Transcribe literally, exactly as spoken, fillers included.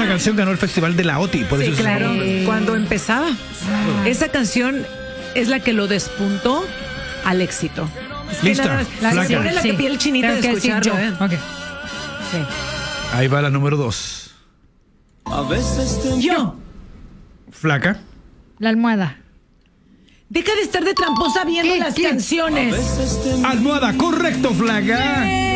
canción ganó el Festival de la O T I. Por Sí, eso se claro, llama- cuando empezaba. Esa canción es la que lo despuntó al éxito. Es que Lista, nada más- flaca. La canción es la que Sí. piel chinita de Tengo que decir escucharlo. yo. ¿eh? Ok. Sí. Ahí va la número dos. A veces te Yo. Flaca. La almohada. Deja de estar de tramposa viendo ¿Qué? las ¿Quién? canciones. veces te Almohada, correcto, Flaca.